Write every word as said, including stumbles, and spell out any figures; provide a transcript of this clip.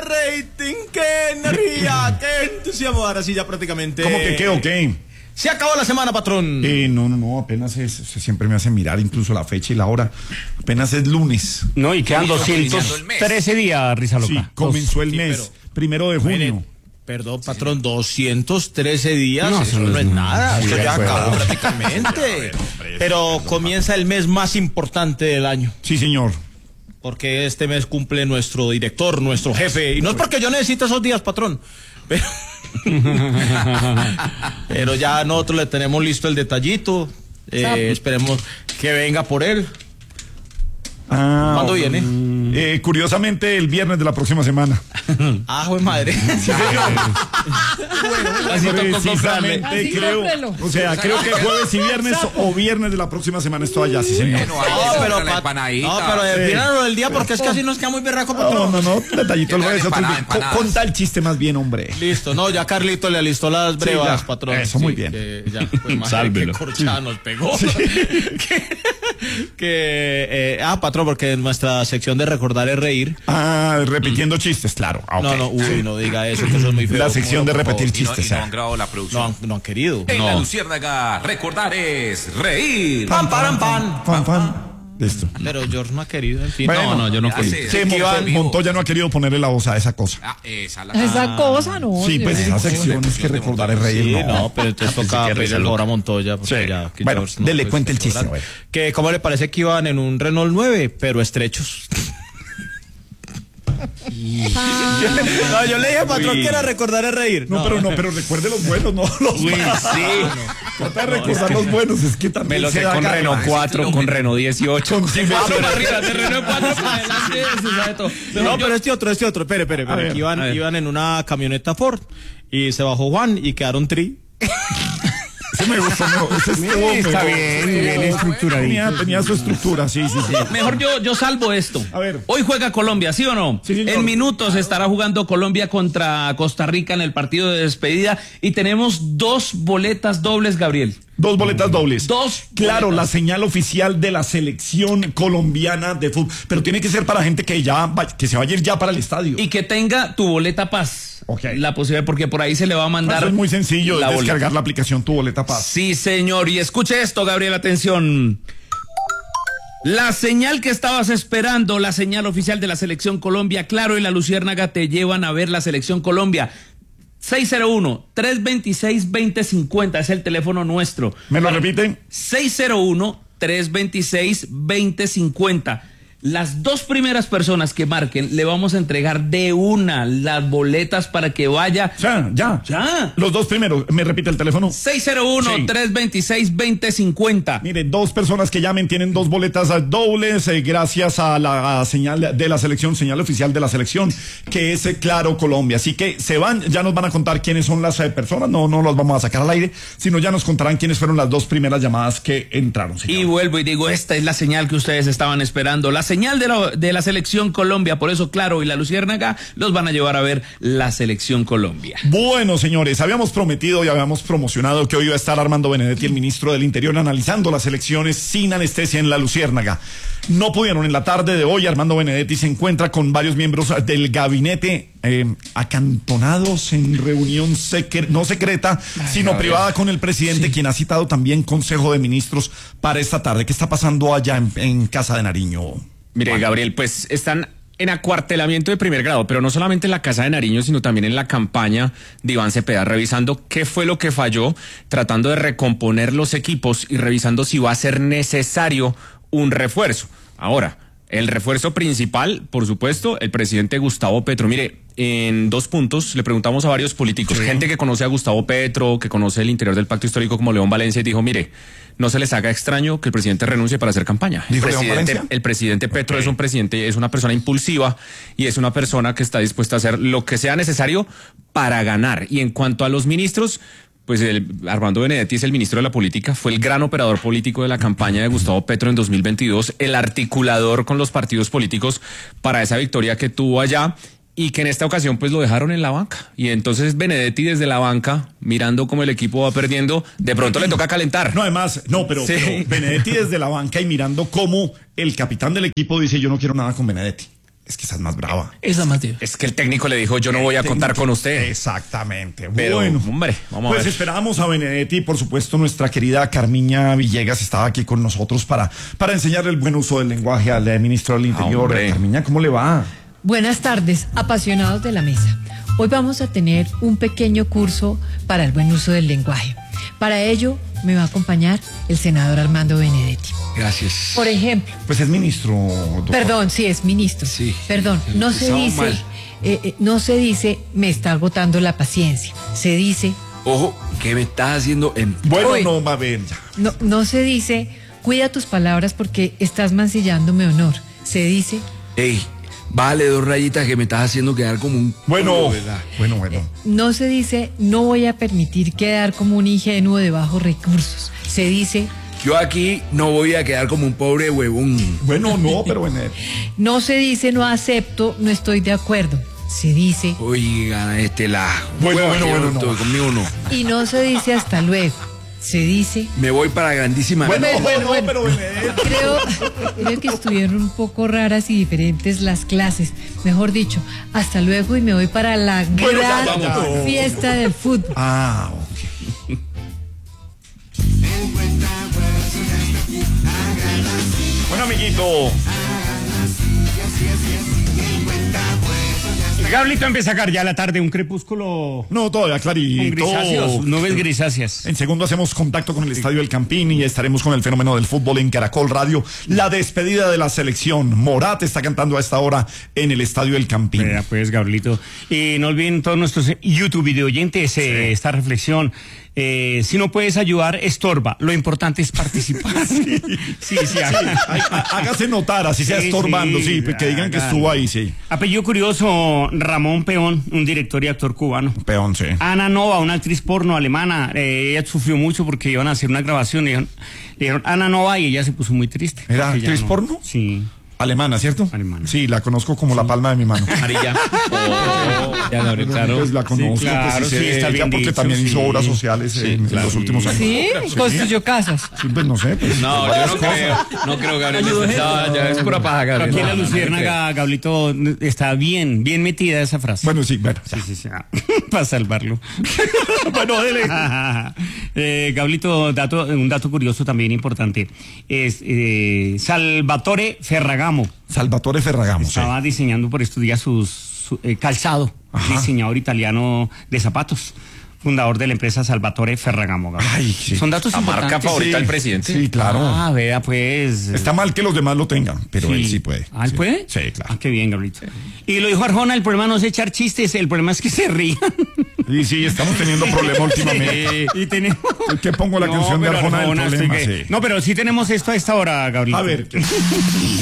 rating, qué energía, qué entusiasmo. Ahora sí ya prácticamente. ¿Cómo que qué o qué? Se acabó la semana, patrón. Eh, no, no, no, apenas es, siempre me hace mirar incluso la fecha y la hora. Apenas es lunes. No, y quedan doscientos trece días, Risa Loca. Sí, comenzó el Sí, mes, pero- primero de junio. Mire, perdón, patrón, doscientos trece días, No, eso eso no es nada, sí, eso de ya acuerdo. acabó prácticamente. Pero comienza el mes más importante del año, Sí, señor. porque este mes cumple nuestro director, nuestro jefe, y no es porque yo necesite esos días, patrón, pero, pero ya nosotros le tenemos listo el detallito, eh, esperemos que venga por él. Ah, ¿Cuándo viene? Eh, curiosamente, el viernes de la próxima semana. Ah, jue madre. Así tocó comprarle. Precisamente, Así creo. cómprelo. O sea, creo que jueves y viernes o viernes de la próxima semana estoy allá, sí, señor. Bueno, ahí No, está pero, la pa- empanadita. no, pero Sí. defínalo del día porque es que así nos queda muy berraco, No, patrón. no, no, detallito el Que jueves. traigan otro empanada, día. Con- empanadas. Conta el chiste más bien, hombre. Listo, no, ya Carlito le alistó las brevas, ya. patrón. Eso, muy bien. Que ya, pues, madre, Sálvelo. qué corchada nos pegó. que, que, eh, ah, patrón, porque en nuestra sección de recordar es reír. Ah, repitiendo chistes, claro. Ah, ok. No, no, uy, no diga eso, que eso es muy feo. La sección de por favor. repetir Y no, y chistes. no ah. han grabado la No producción. han, no han querido. En la No. Luciérnaga, recordar es reír. Pam, param, pam. Fan, fan. Listo. Pero George no ha querido, en fin. Bueno, no, yo no ya fui. sé, Sí, es que iba Montoya, vivo. Montoya no ha querido ponerle la voz a esa cosa. Ah, esa la... Esa cosa, no. Sí, pues sí. esa sección es que recordar es reír. Sí, no. no, pero entonces toca que pedirle risa el favor loca. a Montoya. Porque Sí. ya, que Bueno, George no, dele, pues, cuente el pues, chiste, sobran. a ver. Que cómo le parece que iban en un Renault nueve, pero estrechos. No, yo le dije, patrón, que era recordar es reír. No, pero no, pero recuerde los buenos, no los Uy, malos. sí. Trata de recordar los buenos, es que Me también lo se sé da con garra. Renault cuatro, con Renault dieciocho. Con Citroën. Ah, para arriba, de Renault cuatro para adelante, se sabe todo. No, pero este otro, este otro. Espere, espere, A espere. ver, que iban, a ver. iban en una camioneta Ford y se bajó Juan y quedaron tri. Ese me gustó, me- ese estuvo Está mejor. bien, bien estructuradito. Tenía, tenía su estructura, sí, sí, sí. Mejor yo, yo salvo esto. A ver. Hoy juega Colombia, ¿sí o no? Sí, señor. En minutos estará jugando Colombia contra Costa Rica en el partido de despedida y tenemos dos boletas dobles, Gabriel. Dos boletas dobles. Dos Claro, boletas. la señal oficial de la selección colombiana de fútbol. Pero tiene que ser para gente que ya va- que se vaya a ir ya para el estadio. Y que tenga tu boleta paz. Ok. La posibilidad, porque por ahí se le va a mandar. Eso es muy sencillo, la es descargar boleta. la aplicación Tu Boleta Paz. Sí, señor. Y escuche esto, Gabriel, atención. La señal que estabas esperando, la señal oficial de la Selección Colombia, Claro y la Luciérnaga te llevan a ver la Selección Colombia. seis cero uno, tres dos seis, dos cero cinco cero es el teléfono nuestro. ¿Me lo repiten? seis cero uno, tres dos seis, dos cero cinco cero. Las dos primeras personas que marquen le vamos a entregar de una las boletas para que vaya. Ya, ya. Ya. Los dos primeros. ¿Me repite el teléfono? seis cero uno, Sí. tres dos seis, dos cero cinco cero. Mire, dos personas que llamen tienen dos boletas eh, dobles eh, gracias a la a señal de la selección, señal oficial de la selección, que es eh, Claro Colombia. Así que se van, ya nos van a contar quiénes son las eh, personas, no, no los vamos a sacar al aire, sino ya nos contarán quiénes fueron las dos primeras llamadas que entraron. señor. Y vuelvo y digo, esta es la señal que ustedes estaban esperando, la señal de la, de la Selección Colombia. Por eso, Claro y la Luciérnaga los van a llevar a ver la Selección Colombia. Bueno, señores, habíamos prometido y habíamos promocionado que hoy iba a estar Armando Benedetti, el ministro del Interior, analizando las elecciones sin anestesia en la Luciérnaga. No pudieron. En la tarde de hoy, Armando Benedetti se encuentra con varios miembros del gabinete eh, acantonados en reunión secre- no secreta, sino privada con el presidente, quien ha citado también Consejo de Ministros para esta tarde. ¿Qué está pasando allá en, en Casa de Nariño? Mire, Gabriel, pues están en acuartelamiento de primer grado, pero no solamente en la Casa de Nariño, sino también en la campaña de Iván Cepeda, revisando qué fue lo que falló, tratando de recomponer los equipos y revisando si va a ser necesario un refuerzo. Ahora, el refuerzo principal, por supuesto, el presidente Gustavo Petro. Mire, en dos puntos le preguntamos a varios políticos, Sí. gente que conoce a Gustavo Petro, que conoce el interior del pacto histórico como León Valencia, y dijo, mire, no se les haga extraño que el presidente renuncie para hacer campaña. El ¿Dijo León presidente, Valencia? el presidente Petro Ok. es un presidente, es una persona impulsiva y es una persona que está dispuesta a hacer lo que sea necesario para ganar. Y en cuanto a los ministros, pues el Armando Benedetti es el ministro de la política, fue el gran operador político de la campaña de Gustavo Petro en dos mil veintidós, el articulador con los partidos políticos para esa victoria que tuvo allá, y que en esta ocasión pues lo dejaron en la banca. Y entonces Benedetti desde la banca, mirando cómo el equipo va perdiendo, de pronto le toca calentar. No, además, no, pero, Sí. pero Benedetti desde la banca y mirando cómo el capitán del equipo dice, yo no quiero nada con Benedetti. Es que esa es más brava. Esa más debe. Es que el técnico le dijo, yo no voy a contar con usted. Exactamente. Pero, bueno, hombre, vamos pues a ver. esperamos a Benedetti, por supuesto, nuestra querida Carmiña Villegas estaba aquí con nosotros para, para enseñarle el buen uso del lenguaje al eh, ministro del Interior. hombre. Carmiña, ¿cómo le va? Buenas tardes, apasionados de la mesa. Hoy vamos a tener un pequeño curso para el buen uso del lenguaje. Para ello me va a acompañar el senador Armando Benedetti. Gracias. Por ejemplo, Pues es ministro. doctor. perdón, sí, es ministro. Sí. Perdón, no se Empezamos dice, mal. eh, eh, no se dice, me está agotando la paciencia. Se dice, Ojo, ¿qué me estás haciendo en... Bueno, Uy. no, va a ver ya. no, no se dice, cuida tus palabras porque estás mancillando mi honor. Se dice, Ey, vale dos rayitas que me estás haciendo quedar como un... Bueno, culo, ¿verdad? bueno, bueno. no se dice, no voy a permitir quedar como un ingenuo de bajos recursos. Se dice, Yo aquí no voy a quedar como un pobre huevón. Bueno, no, pero Benedetti. no se dice, no acepto, no estoy de acuerdo. Se dice, Oiga, este la... Bueno, Hueva, bueno, que bueno, no no. estoy, conmigo no. y no se dice hasta luego. Se dice, Me voy para grandísima... Bueno, Bueno, bueno, bueno. pero Benedetti. creo, creo que estuvieron un poco raras y diferentes las clases. Mejor dicho, hasta luego y me voy para la Bueno, ya, gran ya, ya. fiesta del fútbol. Ah, ok. Bueno, amiguito. Gablito empieza a sacar ya la tarde un crepúsculo No, todavía con clarito. grisáceos, nubes grisáceas. En segundo hacemos contacto con el Estadio del Campín y estaremos con el fenómeno del fútbol en Caracol Radio. La despedida de la selección. Morat está cantando a esta hora en el Estadio del Campín. Vea pues, Gablito. Y no olviden todos nuestros YouTube video oyentes eh, esta reflexión. Eh, si no puedes ayudar, estorba. Lo importante es participar. sí, sí, sí. Ay, há- Hágase notar, así sea Sí, estorbando, sí, sí, que digan que hágalo. estuvo ahí, sí. Apellido curioso, Ramón Peón, un director y actor cubano. Peón, sí. Ana Nova, una actriz porno alemana, eh, ella sufrió mucho porque iban a hacer una grabación, le dijeron, le dijeron Ana Nova y ella se puso muy triste. ¿Era Porque ya actriz porno? Sí. Alemana, ¿cierto? Alemana. Sí, la conozco como la palma de mi mano. Amarilla. Oh, ya, Gabriel, claro. Pues la conozco, Sí, claro, pues, sí, sí, sé está de ella bien porque dicho, también hizo sí. obras sociales en, en claro. los últimos años. Sí, construyó casas. Sí, pues no sé, pues. No, yo no creo. No creo, Gabriel. Ya, ya es pura paja, Gabriel. Aquí en No, la no, no Luciérnaga, Gablito, está bien, bien metida esa frase. Bueno, sí, bueno. ya. Sí, sí, sí. ah, para salvarlo. bueno, dele. eh, Gablito, dato, un dato curioso también importante. Es eh, Salvatore Ferragamo. Salvatore Ferragamo, sí. Estaba diseñando por estos días sus, su eh, calzado, Ajá. diseñador italiano de zapatos, fundador de la empresa Salvatore Ferragamo. Gabriel. Ay, sí. Son datos La marca importantes. favorita del presidente. Sí, claro. Ah, vea, pues. Está mal que los demás lo tengan, pero él sí puede. ¿Ah, él Sí. puede? Sí, claro. Ah, qué bien, Gabrielito. Y lo dijo Arjona, el problema no es echar chistes, el problema es que se rían. Y sí, estamos teniendo problemas últimamente. y tenemos... ¿Qué pongo la canción de pero Arjona del Arjona, problema? estoy que- Sí. No, pero sí tenemos esto a esta hora, Gabrielito. A ver, ¿qué?